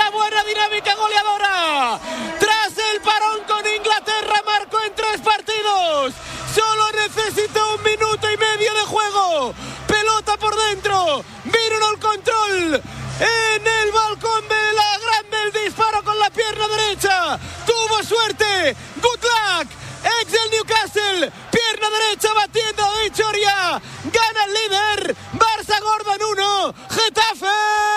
una buena dinámica goleadora. Tras el parón con Inglaterra, marcó en 3 partidos. Solo necesitó 1 minuto y medio de juego. Pelota por dentro. Vino el control en el balcón de la grande. El disparo con la pierna derecha. Tuvo suerte. Good luck. Ex del Newcastle. Pierna derecha batiendo a Vichoria. Gana el líder. Barça Gordon 1. Getafe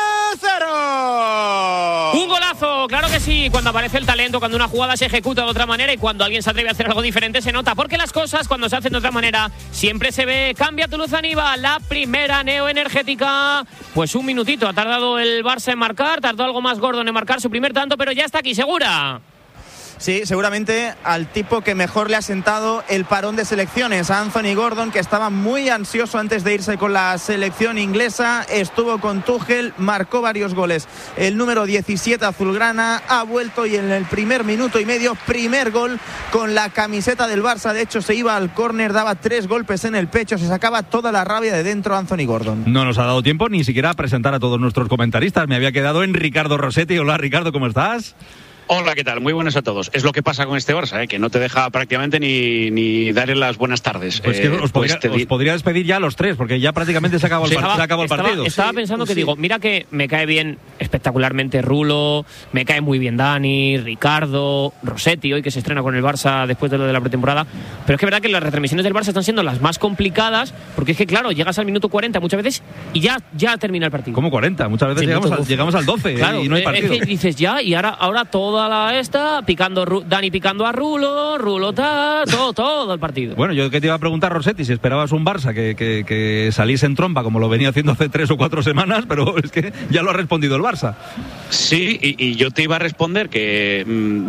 0. Un golazo, claro que sí. Cuando aparece el talento, cuando una jugada se ejecuta de otra manera y cuando alguien se atreve a hacer algo diferente se nota. Porque las cosas cuando se hacen de otra manera siempre se ve. Cambia Toulouse Aniva, la primera neoenergética. Pues 1 minutito ha tardado el Barça en marcar. Tardó algo más Gordon en marcar su primer tanto, pero ya está aquí, segura. Sí, seguramente al tipo que mejor le ha sentado el parón de selecciones, a Anthony Gordon, que estaba muy ansioso antes de irse con la selección inglesa. Estuvo con Tuchel, marcó varios goles. El número 17 azulgrana ha vuelto y en el primer minuto y medio, primer gol con la camiseta del Barça. De hecho, se iba al córner, daba 3 golpes en el pecho, se sacaba toda la rabia de dentro Anthony Gordon. No nos ha dado tiempo ni siquiera a presentar a todos nuestros comentaristas. Me había quedado en Ricardo Rossetti. Hola, Ricardo, ¿cómo estás? Hola, ¿qué tal? Muy buenas a todos. Es lo que pasa con este Barça, que no te deja prácticamente ni darle las buenas tardes. Pues que os podría despedir ya a los 3, porque ya prácticamente se acabó el partido. Estaba pensando que digo, mira que me cae bien espectacularmente Rulo, me cae muy bien Dani, Ricardo, Rossetti, hoy que se estrena con el Barça después de lo de la pretemporada, pero es que es verdad que las retransmisiones del Barça están siendo las más complicadas, porque es que claro, llegas al minuto 40 muchas veces y ya termina el partido. ¿Cómo 40? Muchas veces llegamos al 12, claro, y no hay partido. Es que dices ya, y ahora toda la Dani picando a Rulo todo el partido. Bueno, yo que te iba a preguntar, Rossetti, si esperabas un Barça que saliese en trompa como lo venía haciendo hace 3 o 4 semanas, pero es que ya lo ha respondido el Barça. Sí, y yo te iba a responder que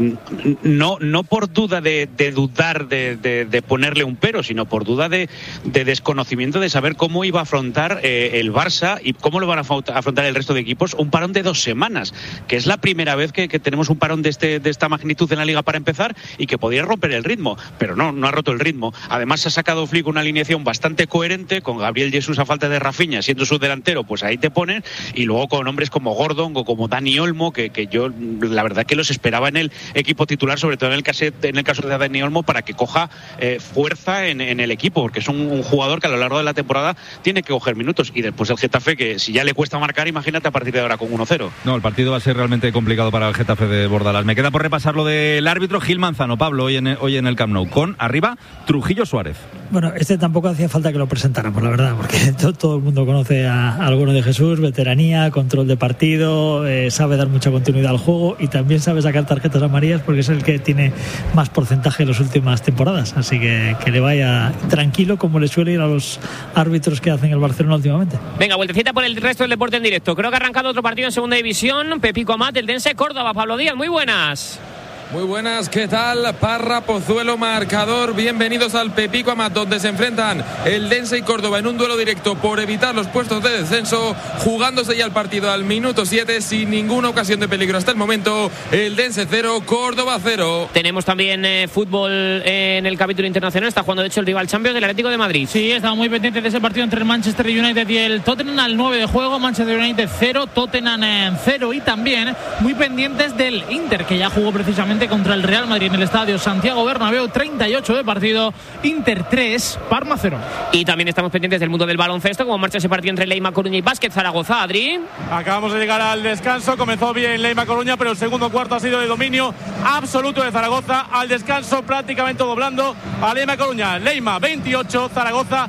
no por duda de dudar de ponerle un pero, sino por duda de desconocimiento de saber cómo iba a afrontar el Barça y cómo lo van a afrontar el resto de equipos un parón de 2 semanas, que es la primera vez que tenemos un parón de esta magnitud en la Liga para empezar y que podría romper el ritmo, pero no ha roto el ritmo. Además se ha sacado Flick una alineación bastante coherente, con Gabriel Jesús a falta de Rafinha siendo su delantero, pues ahí te ponen, y luego con hombres como Gordon o como Dani Olmo, que yo la verdad que los esperaba en el equipo titular, sobre todo en el caso de Dani Olmo, para que coja fuerza en el equipo, porque es un jugador que a lo largo de la temporada tiene que coger minutos, y después el Getafe, que si ya le cuesta marcar, imagínate a partir de ahora con 1-0. No, el partido va a ser realmente complicado para el Getafe de Bordalás. Me queda por repasar lo del árbitro Gil Manzano, Pablo, hoy en el Camp Nou, con arriba Trujillo Suárez. Bueno, tampoco hacía falta que lo presentáramos, la verdad, porque todo el mundo conoce a Alguno de Jesús, veteranía, control de partido, sabe dar mucha continuidad al juego y también sabe sacar tarjetas amarillas, porque es el que tiene más porcentaje en las últimas temporadas, así que le vaya tranquilo, como le suele ir a los árbitros que hacen el Barcelona últimamente. Venga, vueltecita por el resto del deporte en directo. Creo que ha arrancado otro partido en segunda división. Pepico Amat, el Dense Córdoba. Pablo Díaz, muy buenas. Muy buenas, ¿qué tal? Parra, Pozuelo, marcador. Bienvenidos al Pepico Amat, donde se enfrentan el Dense y Córdoba en un duelo directo por evitar los puestos de descenso, jugándose ya el partido al minuto 7 sin ninguna ocasión de peligro hasta el momento. El Dense 0, Córdoba 0. Tenemos también fútbol en el capítulo internacional. Está jugando de hecho el rival Champions del Atlético de Madrid. Sí, estamos muy pendientes de ese partido entre el Manchester United y el Tottenham al 9 de juego. Manchester United 0, Tottenham 0, y también muy pendientes del Inter, que ya jugó precisamente contra el Real Madrid en el estadio Santiago Bernabéu. 38 de partido, Inter 3, Parma 0. Y también estamos pendientes del mundo del baloncesto, como marcha ese partido entre Leima Coruña y Básquet Zaragoza. Adri, acabamos de llegar al descanso. Comenzó bien Leima Coruña, pero el segundo cuarto ha sido de dominio absoluto de Zaragoza. Al descanso prácticamente doblando a Leima Coruña. Leima 28, Zaragoza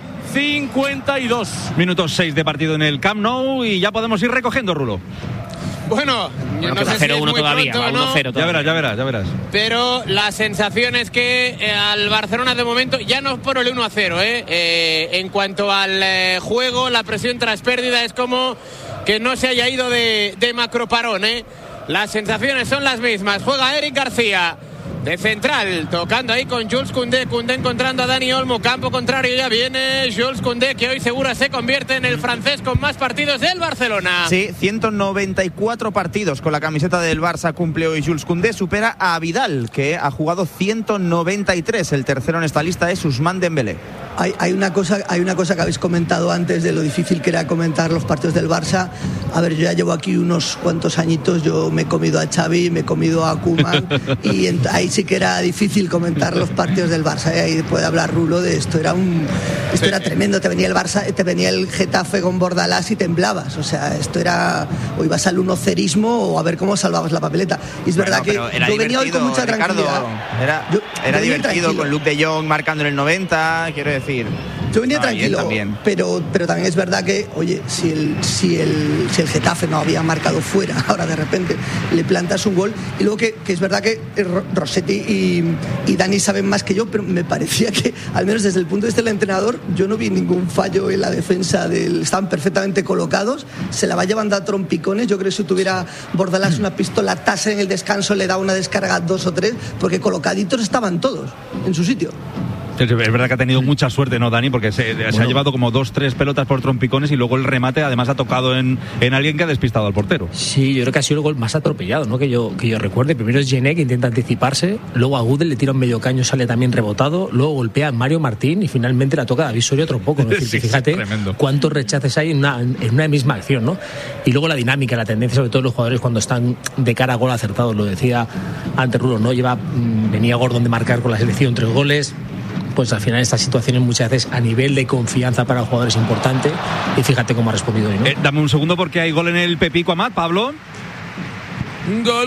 52. Minutos 6 de partido en el Camp Nou y ya podemos ir recogiendo, Rulo. Bueno, no sé si es muy todavía, pronto, ¿no? 1-0 todavía. Ya verás. Pero la sensación es que al Barcelona de momento ya no es por el 1-0, en cuanto al juego, la presión tras pérdida es como que no se haya ido de macroparón, Las sensaciones son las mismas. Juega Eric García de central, tocando ahí con Jules Koundé encontrando a Dani Olmo, campo contrario, ya viene Jules Koundé, que hoy seguro se convierte en el francés con más partidos del Barcelona. Sí, 194 partidos con la camiseta del Barça cumple hoy Jules Koundé, supera a Vidal, que ha jugado 193, el tercero en esta lista es Ousmane Dembélé. Hay una cosa que habéis comentado antes de lo difícil que era comentar los partidos del Barça. A ver, yo ya llevo aquí unos cuantos añitos, yo me he comido a Xavi, me he comido a Koeman y ahí sí que era difícil comentar los partidos del Barça. Ahí puede hablar Rulo de esto. Era tremendo. Te venía el Barça, te venía el Getafe con Bordalás y temblabas. O sea, esto era o ibas al 1-0 o a ver cómo salvabas la papeleta. Y es verdad que yo venía hoy con mucha tranquilidad. Era divertido con Luke de Jong marcando en el 90, quiero decir. Yo venía tranquilo, pero también es verdad que, oye, si el Getafe no había marcado fuera, ahora de repente le plantas un gol. Y luego que es verdad que Rossetti y Dani saben más que yo, pero me parecía que, al menos desde el punto de vista del entrenador, yo no vi ningún fallo en la defensa. Estaban perfectamente colocados, se la va llevando a trompicones. Yo creo que si tuviera Bordalás una pistola tasa en el descanso, le da una descarga 2 o 3, porque colocaditos estaban todos en su sitio. Es verdad que ha tenido mucha suerte, ¿no, Dani? Porque se ha llevado como 2-3 pelotas por trompicones y luego el remate además ha tocado en alguien que ha despistado al portero. Sí, yo creo que ha sido el gol más atropellado, ¿no? Que yo recuerde. Primero es Gené, que intenta anticiparse, luego a Gudel le tira un medio caño, sale también rebotado, luego golpea a Mario Martín y finalmente la toca a David Soria otro poco, ¿no? Es decir, sí, fíjate cuántos rechaces hay en una misma acción, ¿no? Y luego la dinámica, la tendencia, sobre todo los jugadores cuando están de cara a gol acertados, lo decía antes Rulo, ¿no? Venía Gordon de marcar con la selección 3 goles. Pues al final estas situaciones muchas veces a nivel de confianza para el jugador es importante y fíjate cómo ha respondido hoy, ¿no? Dame un segundo porque hay gol en el Pepico Amat, Pablo. Gol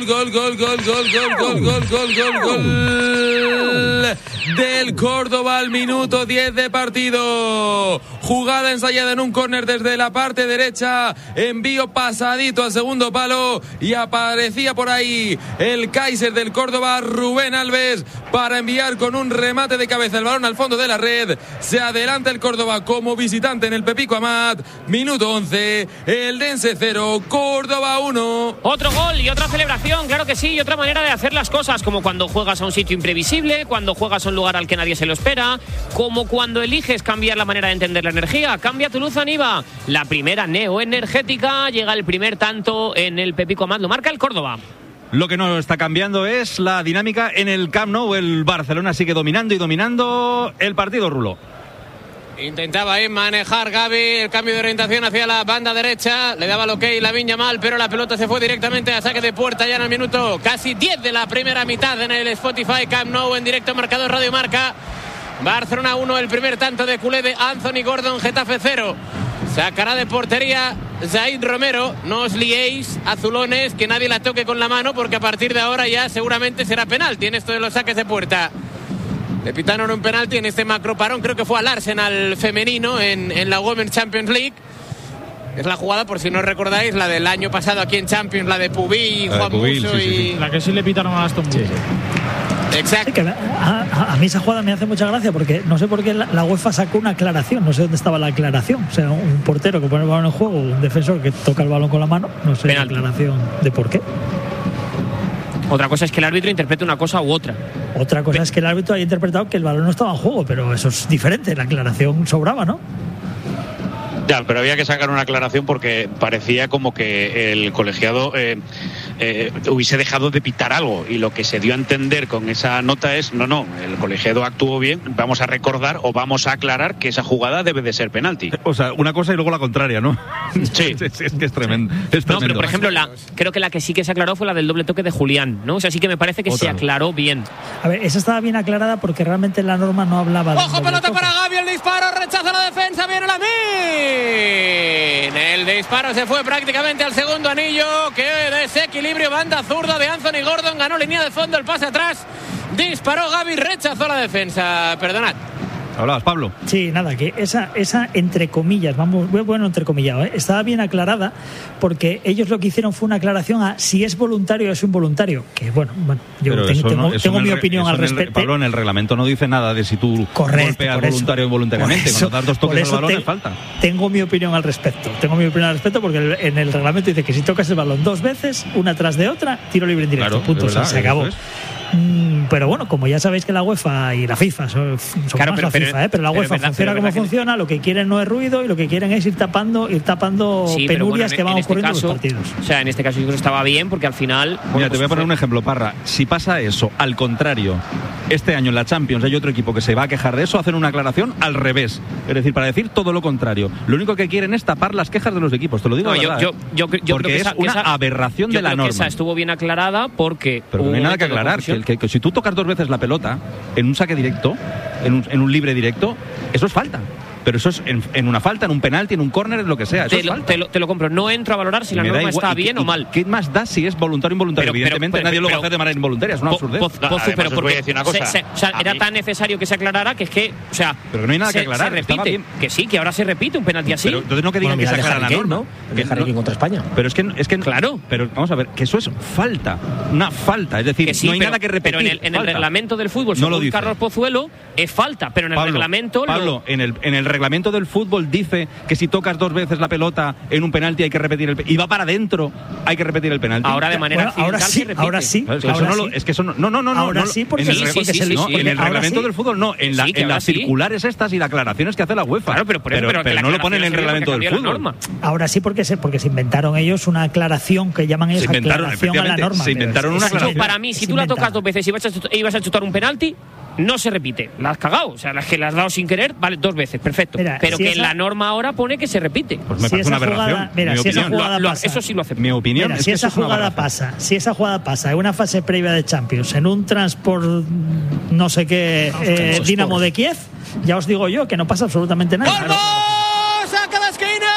del Córdoba al minuto 10 de partido. Jugada ensayada en un córner desde la parte derecha, envío pasadito al segundo palo y aparecía por ahí el Kaiser del Córdoba, Rubén Alves, para enviar con un remate de cabeza el balón al fondo de la red. Se adelanta el Córdoba como visitante en el Pepico Amat. Minuto 11, el Dense 0, Córdoba 1. Otro gol y otra celebración, claro que sí, y otra manera de hacer las cosas, como cuando juegas a un sitio imprevisible, cuando juegas a un lugar al que nadie se lo espera, como cuando eliges cambiar la manera de entender la energía. Cambia tu Luzaniva, la primera neoenergética. Llega el primer tanto en el Pepico Amat, lo marca el Córdoba. Lo que no está cambiando es la dinámica en el Camp Nou. El Barcelona sigue dominando el partido, Rulo. Intentaba ahí manejar Gavi el cambio de orientación hacia la banda derecha, le daba el ok Lamine Yamal, pero la pelota se fue directamente a saque de puerta ya en el minuto casi 10 de la primera mitad en el Spotify Camp Nou, en directo marcador Radio Marca. Barcelona 1, el primer tanto de culé de Anthony Gordon, Getafe 0. Sacará de portería Zaid Romero. No os liéis, azulones, que nadie la toque con la mano, porque a partir de ahora ya seguramente será penalti en esto de los saques de puerta. Le pitaron un penalti en este macroparón, creo que fue al Arsenal femenino en la Women's Champions League. Es la jugada, por si no recordáis, la del año pasado aquí en Champions, la de Pubil, Juan Musso y... La que sí le pitaron a Aston Villa. Exacto. Sí, a mí esa jugada me hace mucha gracia porque no sé por qué la UEFA sacó una aclaración, no sé dónde estaba la aclaración. O sea, un portero que pone el balón en juego, un defensor que toca el balón con la mano, no sé la aclaración de por qué. Otra cosa es que el árbitro interprete una cosa u otra. Otra cosa es que el árbitro haya interpretado que el balón no estaba en juego, pero eso es diferente, la aclaración sobraba, ¿no? Ya, pero había que sacar una aclaración porque parecía como que el colegiado hubiese dejado de pitar algo, y lo que se dio a entender con esa nota es no, el colegiado actuó bien, vamos a recordar o vamos a aclarar que esa jugada debe de ser penalti. O sea, una cosa y luego la contraria, ¿no? Sí. Es que es tremendo. No, pero por ejemplo, creo que la que sí que se aclaró fue la del doble toque de Julián, ¿no? O sea, sí que me parece que se aclaró bien. A ver, esa estaba bien aclarada porque realmente la norma no hablaba de... ¡Ojo, pelota para Gavi! El disparo, rechaza la defensa, viene Lamine. El disparo se fue prácticamente al segundo anillo. ¡Qué desequilibrio! Banda zurda de Anthony Gordon, ganó línea de fondo, el pase atrás, disparó Gavi, rechazó la defensa. Perdonad. Hablabas, Pablo. Sí, nada, que esa entre comillas, entre comillas, estaba bien aclarada porque ellos lo que hicieron fue una aclaración a si es voluntario o es involuntario. Que bueno, yo tengo mi opinión al respecto. Pablo, en el reglamento no dice nada de si tú golpeas voluntario o involuntariamente. Cuando das 2 toques al balón es falta. Tengo mi opinión al respecto. Porque en el reglamento dice que si tocas el balón 2 veces, una tras de otra, tiro libre en directo. Claro, punto. Verdad, se acabó. Pero bueno, como ya sabéis que la UEFA y la FIFA son claro, más la FIFA, pero la UEFA funciona como funciona, lo que quieren no es ruido y lo que quieren es ir tapando penurias que van ocurriendo en los partidos. O sea, en este caso yo creo que estaba bien porque al final... Mira, te voy a poner un ejemplo, Parra. Si pasa eso, al contrario, este año en la Champions hay otro equipo que se va a quejar de eso, hacen una aclaración al revés. Es decir, para decir todo lo contrario. Lo único que quieren es tapar las quejas de los equipos, te lo digo. Yo porque creo que es una aberración de la norma. Esa estuvo bien aclarada porque... Pero no hay nada que aclarar. Que si tú tocas 2 veces la pelota en un saque directo, en un libre directo, eso es falta. Pero eso es en una falta, en un penalti, en un córner, en lo que sea. Eso te lo compro. No entro a valorar si la norma está bien o mal. ¿Qué más da si es voluntario o involuntario? Evidentemente nadie lo va a hacer de manera involuntaria. Es una absurdez. Pero voy a decir una cosa. Era tan necesario que se aclarara que es que... O sea, pero que no hay nada que aclarar. Se repite. Que sí, que ahora se repite un penalti así. Pero entonces no que digan que se aclara la norma. Que Harry contra España. Pero es que claro. Pero vamos a ver, que eso es falta. Una falta. Es decir, no hay nada que repetir. Pero en el reglamento del fútbol, según Carlos Pozuelo, es falta. Pero en el reglamento... Pablo, en el reglamento del fútbol dice que si tocas 2 veces la pelota en un penalti hay que repetir y va para adentro, hay que repetir el penalti. Ahora de manera ahora sí. Ahora sí, porque en el reglamento del fútbol no, en las circulares estas y las aclaraciones que hace la UEFA. Claro, pero no lo ponen en el reglamento del fútbol. Ahora sí porque se inventaron ellos una aclaración que llaman ellos aclaración a la norma. Se inventaron una aclaración. Para mí, si tú la tocas 2 veces y vas a chutar un penalti, no se repite. La has cagado. O sea, las que la has dado sin querer, vale, 2 veces, perfecto. Mira, pero que la norma ahora pone que se repite. Pues me parece una aberración. Eso sí lo acepto. Mi opinión es si esa jugada pasa en una fase previa de Champions, en un Transport no sé qué Dinamo de Kiev, ya os digo yo que no pasa absolutamente nada. ¡Vamos! ¡Saca la esquina!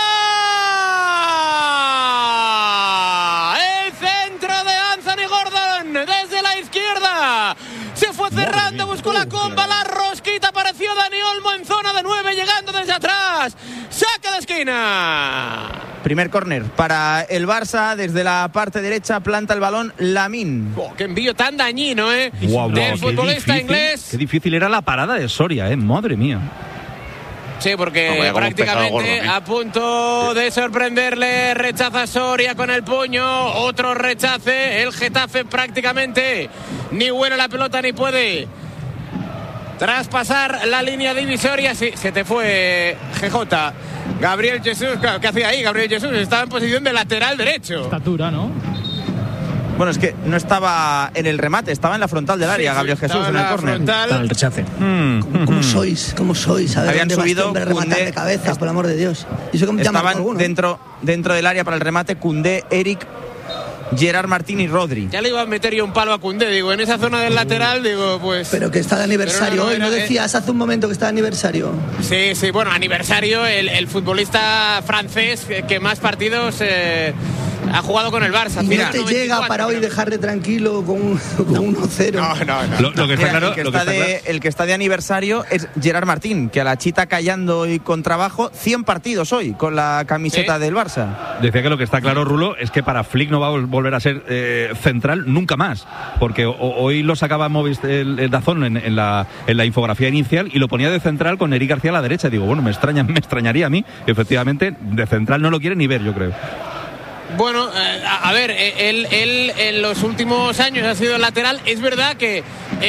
El centro de Anthony Gordon desde la izquierda. Se fue cerrando, buscó la comba, la rosquita, apareció Dani Olmo en zona de 9, llegando desde atrás. Saca de esquina. Primer córner para el Barça, desde la parte derecha planta el balón Lamine. ¡Qué envío tan dañino, del futbolista inglés! Qué difícil era la parada de Soria, madre mía. Sí, porque prácticamente a punto de sorprenderle, rechaza Soria con el puño, otro rechace, el Getafe prácticamente ni huele la pelota ni puede traspasar la línea divisoria. Sí, se te fue GJ. Gabriel Jesús, ¿qué hacía ahí? Gabriel Jesús estaba en posición de lateral derecho. Estatura, ¿no? Bueno, es que no estaba en el remate, estaba en la frontal del área, Gabriel Jesús, en el córner. Estaba en el rechace. ¿Cómo sois? ¿Cómo sois? A ver, habían subido rematar de cabeza, por el amor de Dios. ¿Y eso cómo estaban dentro del área para el remate Koundé, Eric, Gerard Martín y Rodri. Ya le iba a meter yo un palo a Koundé, digo, en esa zona del lateral, digo, pues... Pero que está de aniversario hoy, ¿no decías hace un momento que está de aniversario? Sí, bueno, aniversario, el futbolista francés que más partidos ha jugado con el Barça. Y mira, no te 94, llega para hoy dejarle tranquilo con 1-0. No. Lo que está claro, el que está de aniversario es Gerard Martín, que a la chita callando y con trabajo, 100 partidos hoy con la camiseta del Barça. Decía que lo que está claro, Rulo, es que para Flick no va a volver a ser central nunca más, porque hoy lo sacaba el Dazón en la infografía inicial y lo ponía de central con Eric García a la derecha. Digo, bueno, me extrañaría a mí, efectivamente, de central no lo quiere ni ver, yo creo. Bueno, a ver, él en los últimos años ha sido lateral. Es verdad que,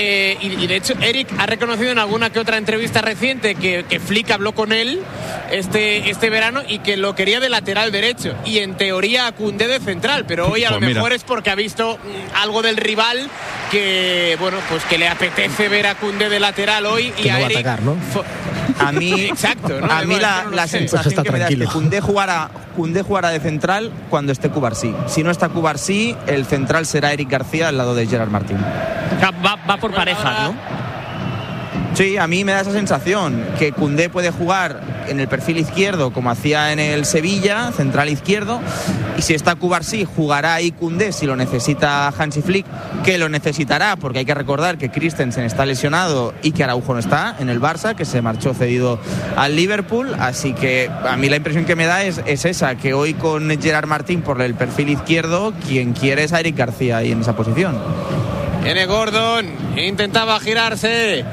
y de hecho Eric ha reconocido en alguna que otra entrevista reciente que Flick habló con él este verano y que lo quería de lateral derecho. Y en teoría a Koundé de central, pero hoy a lo mejor es porque ha visto algo del rival que, bueno, pues que le apetece ver a Koundé de lateral hoy y que a no Eric. Va a atacar, ¿no? A mí, exacto, ¿no? A mí la sensación que me da es que Koundé jugará de central cuando esté Cubarsí. Si no está Cubarsí, el central será Eric García al lado de Gerard Martín. Va por parejas, ¿no? Sí, a mí me da esa sensación que Koundé puede jugar en el perfil izquierdo como hacía en el Sevilla, central izquierdo, y si está Cubarsí jugará ahí Koundé si lo necesita Hansi Flick, que lo necesitará porque hay que recordar que Christensen está lesionado y que Araujo no está en el Barça, que se marchó cedido al Liverpool, así que a mí la impresión que me da es esa, que hoy con Gerard Martín por el perfil izquierdo, quien quiere es a Eric García ahí en esa posición. Viene Gordon, intentaba girarse,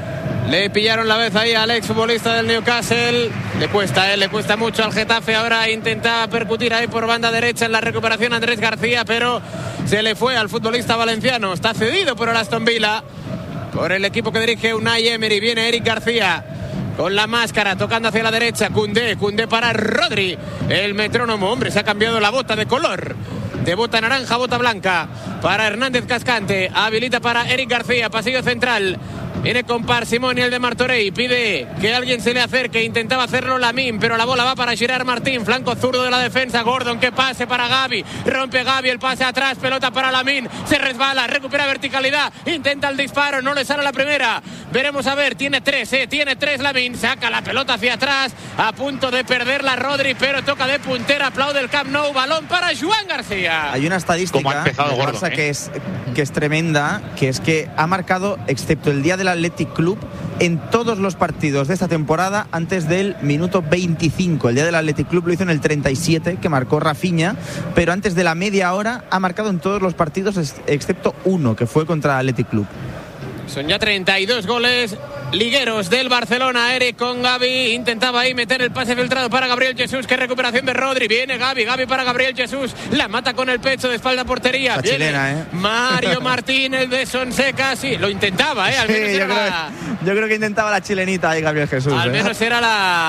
Le pillaron la vez ahí al exfutbolista del Newcastle. Le cuesta mucho al Getafe. Ahora intenta percutir ahí por banda derecha en la recuperación Andrés García, pero se le fue al futbolista valenciano. Está cedido por el Aston Villa, por el equipo que dirige Unai Emery. Viene Eric García con la máscara, tocando hacia la derecha. Koundé para Rodri. El metrónomo, hombre, se ha cambiado la bota de color. De bota naranja a bota blanca para Hernández Cascante. Habilita para Eric García, pasillo central. Viene con parsimonia el de Martorell. Pide que alguien se le acerque. Intentaba hacerlo Lamine, pero la bola va para Gerard Martín. Flanco zurdo de la defensa. Gordon, que pase para Gavi. Rompe Gavi, el pase atrás. Pelota para Lamine. Se resbala, recupera verticalidad. Intenta el disparo, no le sale la primera. Veremos a ver. Tiene tres Lamine. Saca la pelota hacia atrás. A punto de perderla Rodri, pero toca de puntera. Aplaude el Camp Nou. Balón para Joan García. Hay una estadística de Barça que es tremenda, que es que ha marcado, excepto el día del Athletic Club, en todos los partidos de esta temporada antes del minuto 25. El día del Athletic Club lo hizo en el 37, que marcó Rafinha, pero antes de la media hora ha marcado en todos los partidos excepto uno, que fue contra el Athletic Club. Son ya 32 goles ligueros del Barcelona. Eric con Gavi. Intentaba ahí meter el pase filtrado para Gabriel Jesús. Qué recuperación de Rodri. Viene Gavi para Gabriel Jesús. La mata con el pecho de espalda a portería. La viene chilena, Mario Martínez de Sonseca. Sí, lo intentaba, al menos yo creo que intentaba la chilenita ahí Gabriel Jesús. Al menos era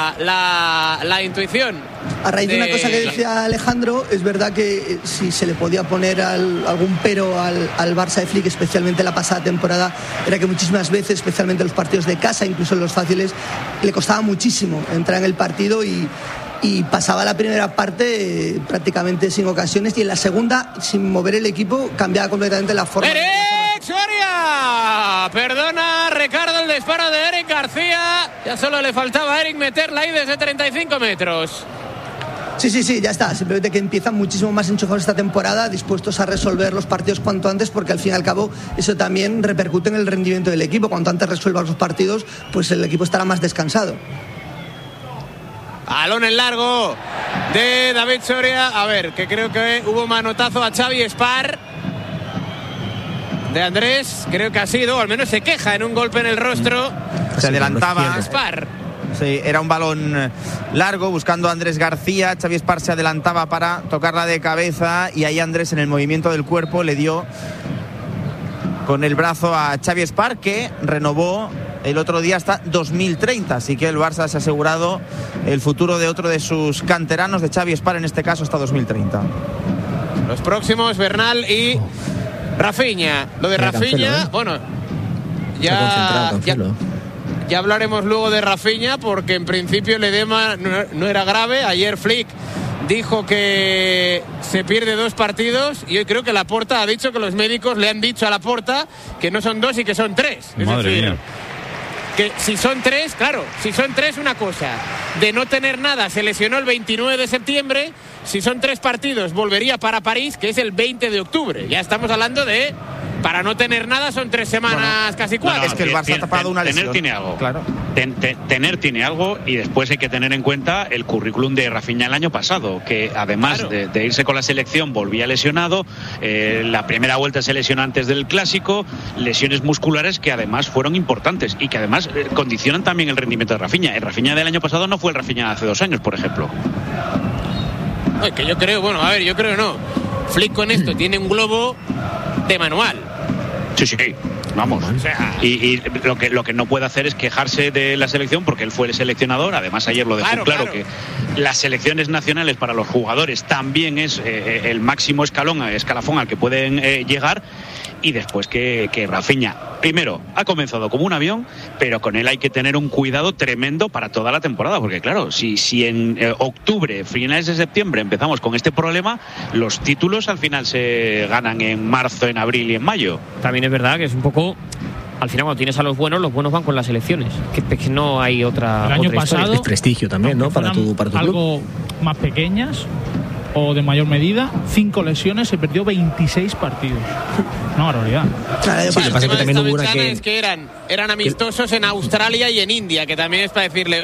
la intuición. A raíz de una cosa que decía Alejandro, es verdad que si se le podía poner algún pero al Barça de Flick, especialmente la pasada temporada, era que muchísimas veces, especialmente en los partidos de casa, incluso en los fáciles, le costaba muchísimo entrar en el partido y pasaba la primera parte prácticamente sin ocasiones, y en la segunda, sin mover el equipo, cambiaba completamente la forma. ¡Eric Soria! Perdona, Ricardo, el disparo de Eric García. Ya solo le faltaba a Eric meterla ahí desde 35 metros. Sí, ya está. Simplemente que empiezan muchísimo más enchufados esta temporada, dispuestos a resolver los partidos cuanto antes, porque al fin y al cabo eso también repercute en el rendimiento del equipo. Cuanto antes resuelvan los partidos, pues el equipo estará más descansado. Balón en largo de David Soria. A ver, que creo que hubo manotazo a Xavi Spar de Andrés. Creo que ha sido, al menos se queja en un golpe en el rostro. Se adelantaba Spar. Sí, era un balón largo buscando a Andrés García. Xavi Spar se adelantaba para tocarla de cabeza y ahí Andrés, en el movimiento del cuerpo, le dio con el brazo a Xavi Spar, que renovó el otro día hasta 2030. Así que el Barça se ha asegurado el futuro de otro de sus canteranos, de Xavi Spar, en este caso hasta 2030. Los próximos, Bernal y Rafinha. Lo de Rafinha, bueno, ya hablaremos luego de Rafinha, porque en principio el edema no era grave. Ayer Flick dijo que se pierde 2 partidos y hoy creo que Laporta ha dicho que los médicos le han dicho a Laporta que no son 2 y que son 3. Madre mía. Que si son 3, claro, si son 3 una cosa. De no tener nada, se lesionó el 29 de septiembre. Si son 3 partidos, volvería para París, que es el 20 de octubre. Ya estamos hablando de... Para no tener nada son 3 semanas, casi 4. Es que el Barça ha tapado una lesión. Tener tiene algo. Claro. Tener tiene algo, y después hay que tener en cuenta el currículum de Rafinha el año pasado, que además de irse con la selección volvía lesionado. La primera vuelta se lesionó antes del Clásico. Lesiones musculares que además fueron importantes y que además condicionan también el rendimiento de Rafinha. El Rafinha del año pasado no fue el Rafinha de hace 2 años, por ejemplo. Es que yo creo, yo creo no. Flick con esto tiene un globo de manual. Sí, vamos. O sea, y lo que no puede hacer es quejarse de la selección, porque él fue el seleccionador. Además, ayer lo dejó claro que las selecciones nacionales para los jugadores también es el máximo escalafón al que pueden llegar. Y después que Rafinha, primero, ha comenzado como un avión, pero con él hay que tener un cuidado tremendo para toda la temporada, porque claro, si en octubre, finales de septiembre empezamos con este problema, los títulos al final se ganan en marzo, en abril y en mayo. También es verdad que es un poco... Al final, cuando tienes a los buenos van con las selecciones. Que no hay otra. El año pasado es prestigio también, ¿no? Para tu club. Algo más pequeñas o de mayor medida, 5 lesiones, se perdió 26 partidos. Una barbaridad. Sí, lo pasa que también hubo una es que eran amistosos en Australia y en India, que también es para decirle.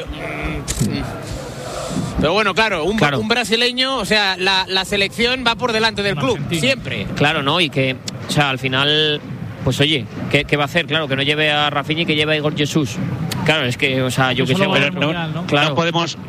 Pero bueno, claro, un brasileño, o sea, la selección va por delante del club, siempre. Claro, ¿no? Y que, o sea, al final, pues oye, ¿qué va a hacer? Claro, que no lleve a Rafinha y que lleve a Igor Jesús. Claro, es que, o sea, yo que sé, pero no podemos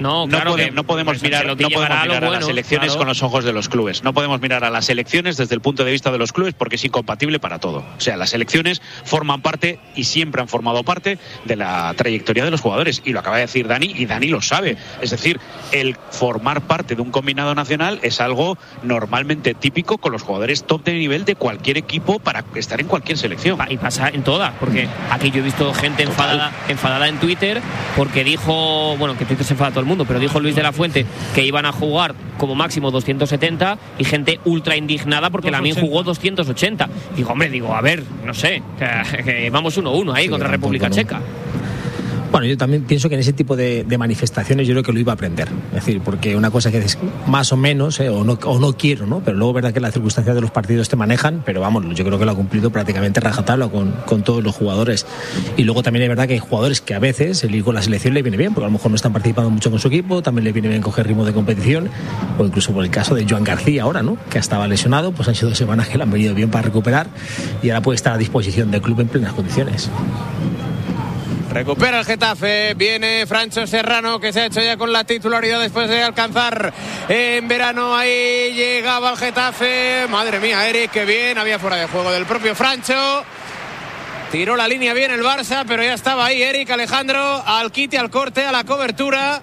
mirar a las elecciones con los ojos de los clubes. No podemos mirar a las elecciones desde el punto de vista de los clubes porque es incompatible para todo. O sea, las elecciones forman parte y siempre han formado parte de la trayectoria de los jugadores. Y lo acaba de decir Dani, y Dani lo sabe. Es decir, el formar parte de un combinado nacional es algo normalmente típico con los jugadores top de nivel de cualquier equipo para estar en cualquier selección. Y pasa en todas, porque aquí yo he visto gente enfadada en Twitter porque dijo, bueno, que Twitter se enfada a todo el mundo, pero dijo Luis de la Fuente que iban a jugar como máximo 270 y gente ultra indignada porque Lamine jugó 280. Digo, a ver, no sé, que vamos 1-1 ahí contra República Checa. Bueno, yo también pienso que en ese tipo de manifestaciones yo creo que lo iba a aprender. Es decir, porque una cosa que es más o menos, o no quiero, ¿no? Pero luego es verdad que las circunstancias de los partidos te manejan, pero vamos, yo creo que lo ha cumplido prácticamente rajatabla con todos los jugadores. Y luego también es verdad que hay jugadores que a veces el ir con la selección le viene bien, porque a lo mejor no están participando mucho con su equipo, también le viene bien coger ritmo de competición, o incluso por el caso de Joan García ahora, ¿no? Que estaba lesionado, pues han sido 2 semanas que le han venido bien para recuperar y ahora puede estar a disposición del club en plenas condiciones. Recupera el Getafe, viene Francho Serrano, que se ha hecho ya con la titularidad después de alcanzar en verano. Ahí llegaba el Getafe, madre mía, Eric, qué bien, había fuera de juego del propio Francho. Tiró la línea bien el Barça, pero ya estaba ahí Eric Alejandro, al quite, al corte, a la cobertura.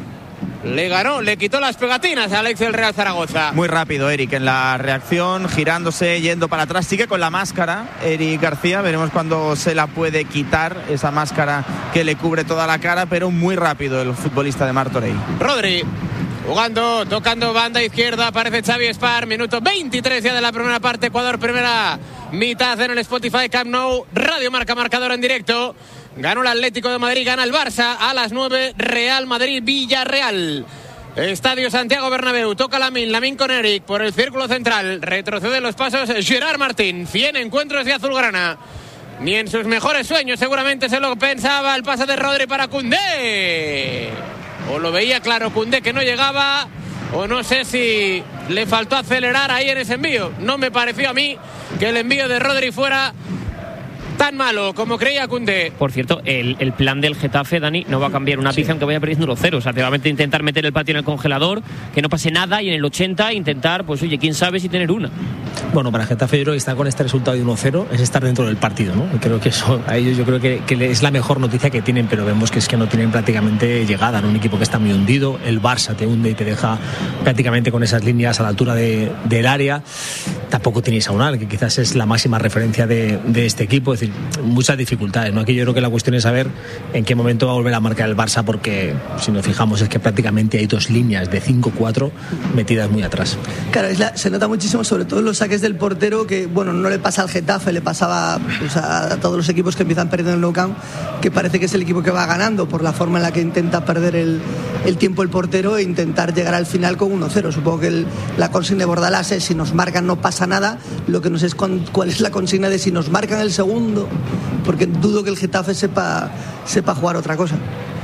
Le ganó, le quitó las pegatinas a Alex del Real Zaragoza. Muy rápido Eric en la reacción, girándose, yendo para atrás. Sigue con la máscara Eric García, veremos cuándo se la puede quitar, esa máscara que le cubre toda la cara, pero muy rápido el futbolista de Martorell. Rodri jugando, tocando banda izquierda, aparece Xavi Espar, minuto 23 ya de la primera parte. Ecuador, primera mitad en el Spotify Camp Nou, Radio Marca, marcador en directo. Ganó el Atlético de Madrid, gana el Barça a las 9, Real Madrid-Villarreal. Estadio Santiago Bernabéu, toca Lamine con Eric por el círculo central, retrocede los pasos Gerard Martín, 100 encuentros de azulgrana. Ni en sus mejores sueños seguramente se lo pensaba el pase de Rodri para Koundé. O lo veía claro Koundé que no llegaba, o no sé si le faltó acelerar ahí en ese envío. No me pareció a mí que el envío de Rodri fuera tan malo como creía Koundé. Por cierto, el plan del Getafe, Dani, no va a cambiar un ápice aunque vaya perdiendo 1-0. O sea, te va a intentar meter el patio en el congelador, que no pase nada, y en el 80 intentar, pues oye, quién sabe si tener una. Bueno, para Getafe yo creo que estar con este resultado de 1-0 es estar dentro del partido, ¿no? Y creo que eso, a ellos yo creo que es la mejor noticia que tienen, pero vemos que es que no tienen prácticamente llegada, ¿no? Un equipo que está muy hundido, el Barça te hunde y te deja prácticamente con esas líneas a la altura del área. Tampoco tenéis a Unal, que quizás es la máxima referencia de este equipo, es decir, muchas dificultades, ¿no? Aquí yo creo que la cuestión es saber en qué momento va a volver a marcar el Barça, porque si nos fijamos es que prácticamente hay 2 líneas de 5-4 metidas muy atrás. Claro, se nota muchísimo, sobre todo en los saques del portero, que bueno, no le pasa al Getafe, le pasaba pues, a todos los equipos que empiezan perdiendo en el Nou Camp, que parece que es el equipo que va ganando por la forma en la que intenta perder el tiempo el portero e intentar llegar al final con 1-0. Supongo que la consigna de Bordalás es: si nos marcan no pasa nada. Lo que no sé es cuál es la consigna de si nos marcan el segundo, porque dudo que el Getafe sepa jugar otra cosa.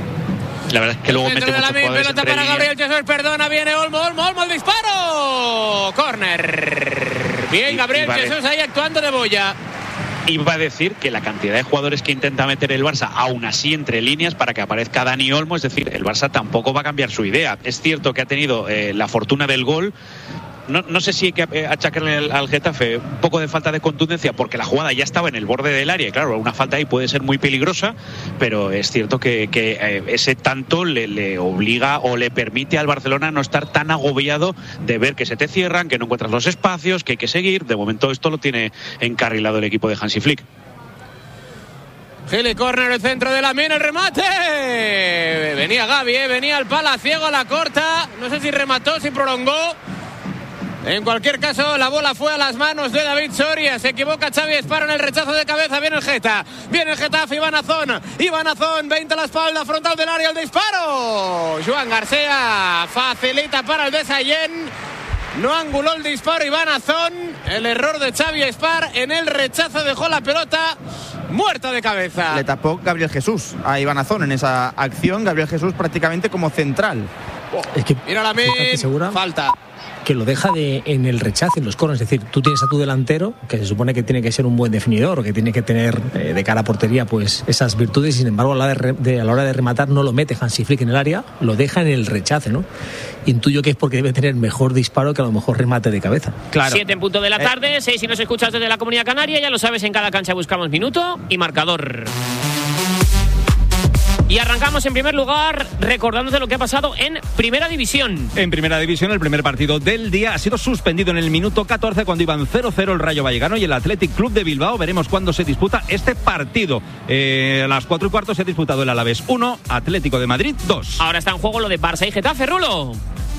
La verdad es que luego mete muchos jugadores pelota para Gabriel Jesús, perdona, viene Olmo, el disparo, córner. Bien, Gabriel Jesús ahí actuando de boya. Iba a decir que la cantidad de jugadores que intenta meter el Barça, aún así entre líneas, para que aparezca Dani Olmo, es decir, el Barça tampoco va a cambiar su idea. Es cierto que ha tenido la fortuna del gol. No sé si hay que achacarle al Getafe un poco de falta de contundencia, porque la jugada ya estaba en el borde del área y claro, una falta ahí puede ser muy peligrosa, pero es cierto que ese tanto le obliga o le permite al Barcelona no estar tan agobiado de ver que se te cierran, que no encuentras los espacios, que hay que seguir. De momento esto lo tiene encarrilado el equipo de Hansi Flick. Gili, córner, el centro de Lamine, el remate. Venía Gavi, venía el palaciego a la corta. No sé si remató, si prolongó. En cualquier caso, la bola fue a las manos de David Soria. Se equivoca Xavi Espar en el rechazo de cabeza. Viene el Getafe, Iván Azón, 20 a la espalda, frontal del área, el disparo. Joan García facilita para el de Sallén. No anguló el disparo Iván Azón. El error de Xavi Espar en el rechazo dejó la pelota muerta de cabeza. Le tapó Gabriel Jesús a Iván Azón en esa acción. Gabriel Jesús prácticamente como central. Mira Lamine, falta. que lo deja en el rechace, en los corners. Es decir, tú tienes a tu delantero, que se supone que tiene que ser un buen definidor, o que tiene que tener de cara a portería pues esas virtudes, y sin embargo a la hora de rematar no lo mete Hansi Flick en el área, lo deja en el rechace, ¿no? Intuyo que es porque debe tener mejor disparo que a lo mejor remate de cabeza. Claro. 7 en punto de la tarde, 6 si nos escuchas desde la Comunidad Canaria, ya lo sabes, en cada cancha buscamos minuto y marcador. Y arrancamos en primer lugar recordándote lo que ha pasado en Primera División. En Primera División, el primer partido del día ha sido suspendido en el minuto 14 cuando iban 0-0 el Rayo Vallecano y el Athletic Club de Bilbao. Veremos cuándo se disputa este partido. A las 4:15 se ha disputado el Alavés 1, Atlético de Madrid 2. Ahora está en juego lo de Barça y Getafe, Rulo.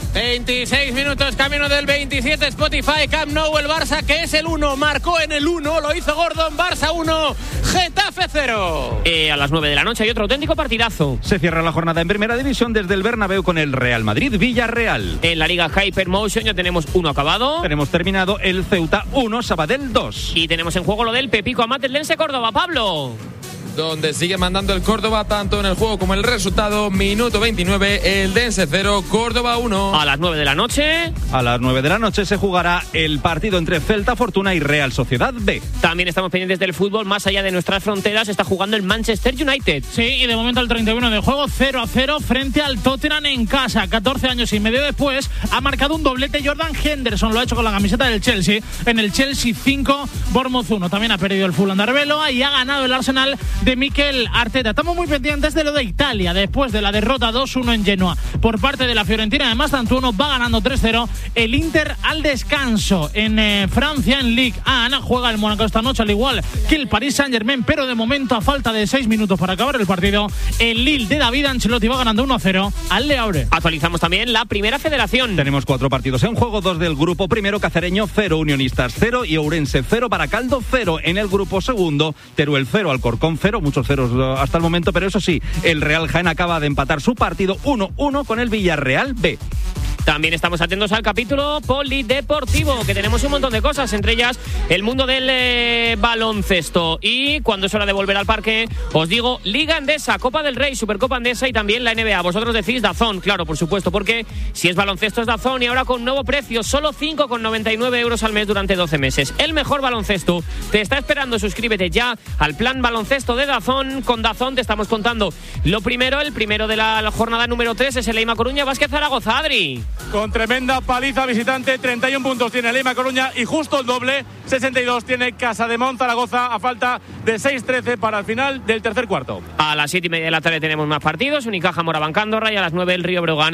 26 minutos, camino del 27, Spotify, Camp Nou, el Barça, que es el 1, marcó en el 1, lo hizo Gordon, Barça 1, Getafe 0. A las 9 de la noche hay otro auténtico partidazo. Se cierra la jornada en Primera División desde el Bernabéu con el Real Madrid-Villarreal. En la Liga Hypermotion ya tenemos uno acabado. Tenemos terminado el Ceuta 1, Sabadell 2. Y tenemos en juego lo del Pepico Amat del Lense Córdoba, Pablo. Donde sigue mandando el Córdoba tanto en el juego como en el resultado. Minuto 29, el Dense 0, Córdoba 1. A las 9 de la noche. A las 9 de la noche se jugará el partido entre Celta Fortuna y Real Sociedad B. También estamos pendientes del fútbol más allá de nuestras fronteras. Está jugando el Manchester United. Sí, y de momento el 31 de juego 0-0 frente al Tottenham en casa. 14 años y medio después ha marcado un doblete Jordan Henderson. Lo ha hecho con la camiseta del Chelsea. En el Chelsea 5, Bournemouth 1. También ha perdido el Fulham de Arbeloa y ha ganado el Arsenal de Mikel Arteta. Estamos muy pendientes de lo de Italia después de la derrota 2-1 en Genoa por parte de la Fiorentina. Además, Tantuono va ganando 3-0 el Inter al descanso. En Francia, en Ligue 1, juega el Mónaco esta noche, al igual que el Paris Saint-Germain, pero de momento, a falta de 6 minutos para acabar el partido, el Lille de David Ancelotti va ganando 1-0 al Le Havre. Actualizamos también la Primera Federación. Tenemos 4 partidos en juego, 2 del grupo primero, Cacereño 0, Unionistas 0 y Ourense 0, Baracaldo 0. En el grupo segundo, Teruel 0, Alcorcón 0, muchos ceros hasta el momento, pero eso sí, el Real Jaén acaba de empatar su partido 1-1 con el Villarreal B. También estamos atentos al capítulo polideportivo, que tenemos un montón de cosas, entre ellas el mundo del baloncesto. Y cuando es hora de volver al parque, os digo Liga Endesa, Copa del Rey, Supercopa Endesa y también la NBA. Vosotros decís DAZN, claro, por supuesto, porque si es baloncesto es DAZN y ahora con nuevo precio, solo 5,99 euros al mes durante 12 meses. El mejor baloncesto te está esperando. Suscríbete ya al plan baloncesto de DAZN. Con DAZN te estamos contando lo primero. El primero de la jornada número 3 es el Leima Coruña Vázquez Zaragoza. Adri. Con tremenda paliza visitante, 31 puntos tiene Leima Coruña y justo el doble, 62 tiene Casademont Zaragoza, a falta de 6-13 para el final del tercer cuarto. A las 7:30 de la tarde tenemos más partidos, Unicaja Moraván Candorra, y a las 9 el Río Breogán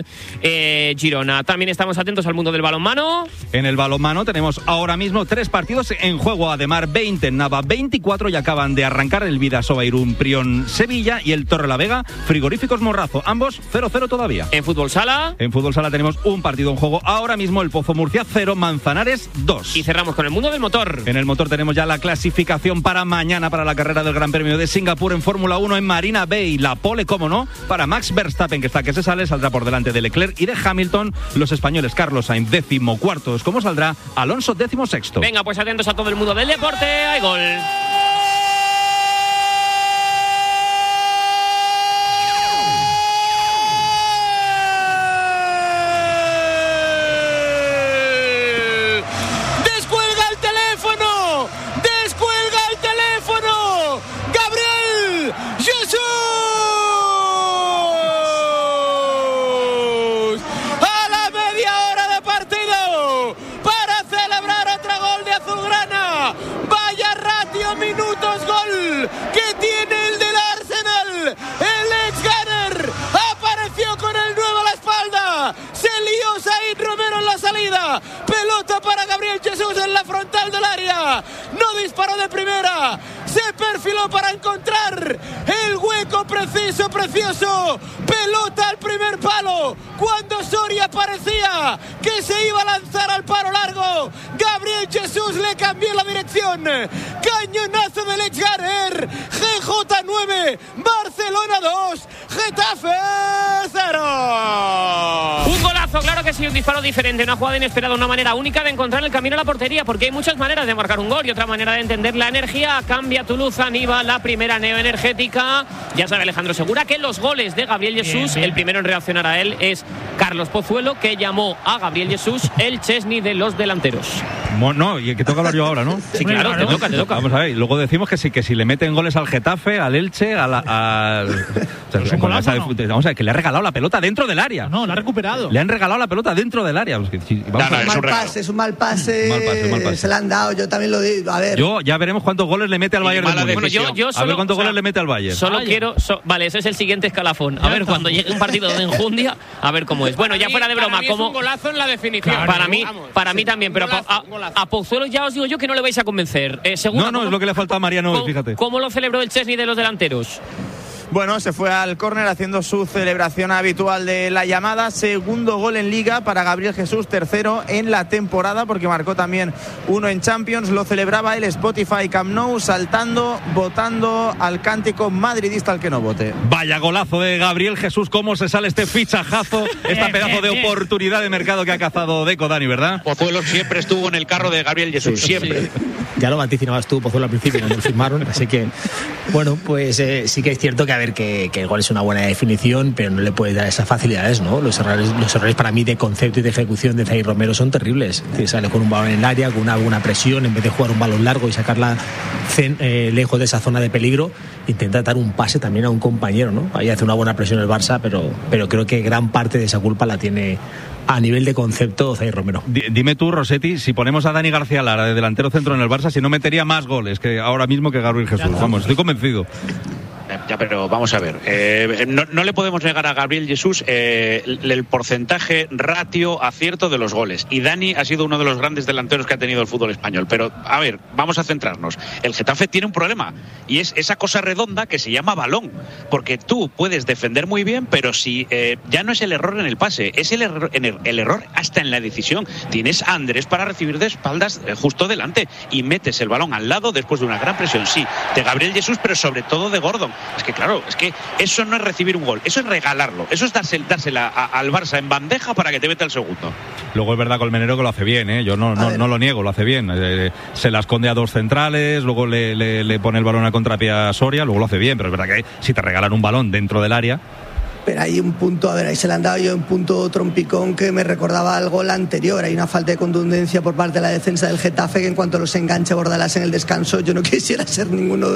Girona. También estamos atentos al mundo del balonmano. En el balonmano tenemos ahora mismo 3 partidos en juego. Ademar 20, Nava 24, y acaban de arrancar el Vidasoa Irún Prión Sevilla y el Torrelavega Frigoríficos Morrazo, ambos 0-0 todavía. En fútbol sala tenemos un partido en juego ahora mismo, el Pozo Murcia 0, Manzanares 2. Y cerramos con el mundo del motor. En el motor tenemos ya la clasificación para mañana para la carrera del Gran Premio de Singapur en Fórmula 1 en Marina Bay. La pole, como no, para Max Verstappen, que está que se sale, saldrá por delante de Leclerc y de Hamilton. Los españoles Carlos Sainz 14º, ¿cómo saldrá? Alonso 16º. Venga, pues atentos a todo el mundo del deporte. ¡Hay gol! Que tiene el del Arsenal, el ex-gunner apareció con el 9 a la espalda, se lió Said Romero en la salida, pelota para Gabriel Jesús en la frontal del área, no disparó de primera, se perfiló para encontrar el hueco preciso, precioso, pelota al primer palo, cuando Soria parecía que se iba a lanzar al palo largo, Gabriel Jesús le cambió la dirección, cañonazo del ex-gunner, GJ 9, Barcelona 2, Getafe 0. golazo, claro que sí, un disparo diferente, una jugada inesperada, una manera única de encontrar el camino a la portería, porque hay muchas maneras de marcar un gol y otra manera de entender la energía. Cambia Toulouse Aníbal, la primera neoenergética. Ya sabe Alejandro Segura que los goles de Gabriel Jesús, el primero en reaccionar a él es Carlos Pozuelo, que llamó a Gabriel Jesús el Chesney de los delanteros. No, y que toca hablar yo ahora, ¿no? Sí, claro, te toca. Vamos a ver, y luego decimos que si le meten goles al Getafe, al Elche, vamos a ver, que le ha regalado la pelota dentro del área. No, la ha recuperado. Le han regalado la pelota dentro del área. Es un mal pase. Se la han dado, yo también lo digo. A ver. Ya veremos cuántos goles le mete al Bayern. Bueno, yo solo, a ver cuántos goles le mete al Bayern. Solo quiero... vale, ese es el siguiente escalafón. A ver, cuando llegue un partido de enjundia, a ver cómo es. Bueno, ya fuera de broma, como es un golazo en la definición. Claro, para mí también, pero a Pozuelo ya os digo yo que no le vais a convencer. Segunda, no, es lo que le falta a Mariano, fíjate. ¿Cómo lo celebró el Chesney de los delanteros? Bueno, se fue al córner haciendo su celebración habitual de la llamada. Segundo gol en Liga para Gabriel Jesús, tercero en la temporada, porque marcó también uno en Champions. Lo celebraba el Spotify Camp Nou, saltando, votando al cántico madridista al que no vote. Vaya golazo de Gabriel Jesús, cómo se sale este fichajazo, esta pedazo de oportunidad de mercado que ha cazado Deco, Dani, ¿verdad? Pozuelo siempre estuvo en el carro de Gabriel Jesús, siempre. Sí. Ya lo vaticinabas tú, Pozuelo, al principio cuando lo firmaron, así que, bueno, pues sí que es cierto que que el gol es una buena definición, pero no le puede dar esas facilidades, ¿no? Los errores para mí de concepto y de ejecución de Zaire Romero son terribles. Sale con un balón en el área, con una buena presión, en vez de jugar un balón largo y sacarla lejos de esa zona de peligro, intenta dar un pase también a un compañero, ¿no? Ahí hace una buena presión el Barça, pero creo que gran parte de esa culpa la tiene a nivel de concepto Zaire Romero. Dime tú, Rossetti, si ponemos a Dani García Lara de delantero centro en el Barça, si no metería más goles que ahora mismo que Gabriel Jesús. Vamos, estoy convencido. Ya, pero vamos a ver, no le podemos negar a Gabriel Jesús el porcentaje ratio acierto de los goles, y Dani ha sido uno de los grandes delanteros que ha tenido el fútbol español, pero a ver, vamos a centrarnos. El Getafe tiene un problema, y es esa cosa redonda que se llama balón, porque tú puedes defender muy bien, pero si ya no es el error en el pase, es el error hasta en la decisión. Tienes a Andrés para recibir de espaldas justo delante, y metes el balón al lado después de una gran presión, sí, de Gabriel Jesús, pero sobre todo de Gordon. Es que claro, eso no es recibir un gol, eso es regalarlo, eso es dársela al Barça en bandeja para que te meta el segundo. Luego es verdad Colmenero que lo hace bien, yo no lo niego, lo hace bien. Se la esconde a dos centrales, luego le pone el balón al contrapié a Soria, luego lo hace bien, pero es verdad que si te regalan un balón dentro del área... Pero hay un punto, ahí se le han dado yo un punto trompicón que me recordaba al gol anterior. Hay una falta de contundencia por parte de la defensa del Getafe, que en cuanto los enganche Bordalás en el descanso, yo no quisiera ser ninguno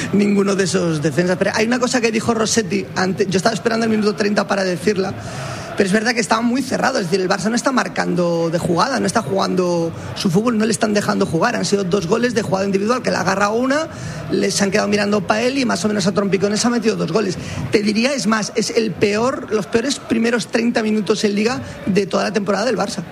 de esos defensas. Pero hay una cosa que dijo Rossetti antes, yo estaba esperando el minuto 30 para decirla, pero es verdad que estaba muy cerrado. Es decir, el Barça no está marcando de jugada, no está jugando su fútbol, no le están dejando jugar. Han sido 2 goles de jugada individual, que le ha agarrado una, les han quedado mirando para él y más o menos a trompicones ha metido 2 goles. Te diría, es más, es los peores primeros 30 minutos en Liga de toda la temporada del Barça.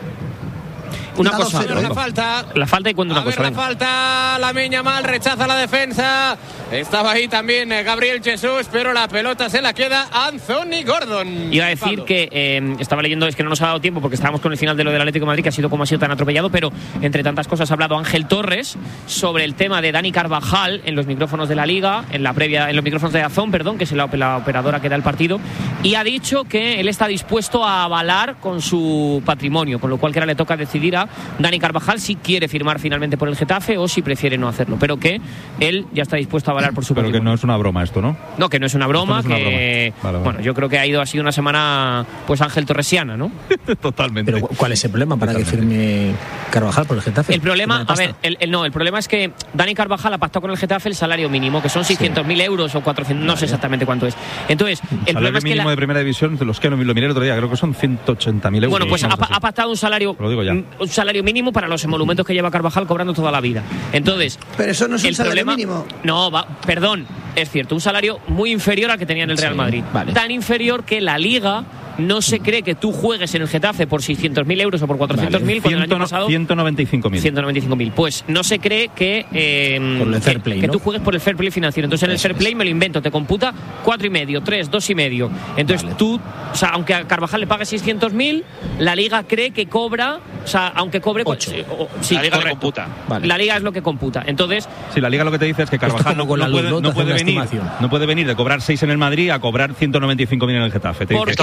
Una cosa, la falta y cuando una cosa. La falta, Lamine Yamal rechaza la defensa. Estaba ahí también Gabriel Jesús, pero la pelota se la queda Anthony Gordon. Iba a decir que estaba leyendo, es que no nos ha dado tiempo porque estábamos con el final de lo del Atlético de Madrid, que ha sido como ha sido tan atropellado, pero entre tantas cosas ha hablado Ángel Torres sobre el tema de Dani Carvajal en los micrófonos de la Liga, en los micrófonos de DAZN, perdón, que es la operadora que da el partido, y ha dicho que él está dispuesto a avalar con su patrimonio, con lo cual que ahora le toca decidir a Dani Carvajal si quiere firmar finalmente por el Getafe o si prefiere no hacerlo, pero que él ya está dispuesto a avalar por su patrimonio. Pero que no es una broma esto, ¿no? No, que no es una broma, Vale. Bueno, yo creo que ha sido una semana pues Ángel Torresiana, ¿no? Totalmente. Pero ¿cuál es el problema para que firme Carvajal por el Getafe? El problema, el problema es que Dani Carvajal ha pactado con el Getafe el salario mínimo, que son 600.000 euros o 400, no sé exactamente cuánto es. Entonces, el problema es que mínimo de primera división, de los que lo miré el otro día, creo que son 180.000 euros. Bueno, pues ha pactado un salario mínimo para los emolumentos que lleva Carvajal cobrando toda la vida. Entonces, pero eso no es un salario mínimo. No, perdón, es cierto, un salario muy inferior al que tenía en el Real Madrid. Vale. Tan inferior que la Liga no se cree que tú juegues en el Getafe por 600.000 euros o por 400.000 cuando el año pasado 195.000. Pues no se cree que por el fair play, que ¿no? tú juegues por el fair play financiero. Entonces en el fair play me lo invento, te computa 4,5, 3, 2,5. Entonces tú, o sea, aunque a Carvajal le pague 600.000, la Liga cree que cobra, o sea, aunque cobre 8. Sí, la Liga le computa. Vale. La Liga es lo que computa. Entonces, sí, la Liga lo que te dice es que Carvajal no puede venir de cobrar 6 en el Madrid a cobrar 195.000 en el Getafe. Esto ha pasado